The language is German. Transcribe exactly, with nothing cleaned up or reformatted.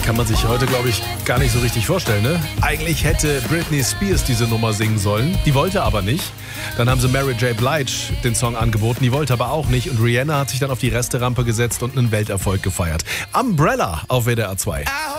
Kann man sich heute, glaube ich, gar nicht so richtig vorstellen, ne? Eigentlich hätte Britney Spears diese Nummer singen sollen. Die wollte aber nicht. Dann haben sie Mary J. Blige den Song angeboten. Die wollte aber auch nicht. Und Rihanna hat sich dann auf die Resterampe gesetzt und einen Welterfolg gefeiert. Umbrella auf W D R zwei.